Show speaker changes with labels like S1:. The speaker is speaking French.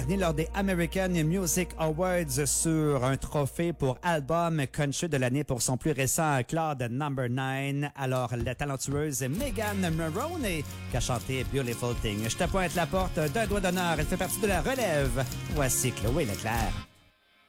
S1: Lors des American Music Awards sur un trophée pour album country de l'année pour son plus récent Claude Number 9. Alors, la talentueuse Megan Maroney qui a chanté Beautiful Thing. Je te pointe la porte d'un doigt d'honneur. Elle fait partie de la relève. Voici Chloé Leclerc.